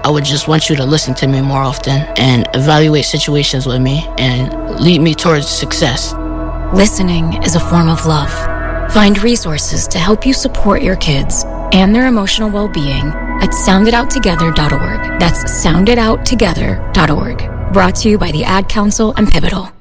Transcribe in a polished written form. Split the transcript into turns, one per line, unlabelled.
I would just want you to listen to me more often and evaluate situations with me and lead me towards success.
Listening is a form of love. Find resources to help you support your kids and their emotional well-being at soundidouttogether.org. That's soundidouttogether.org. Brought to you by the Ad Council and Pivotal.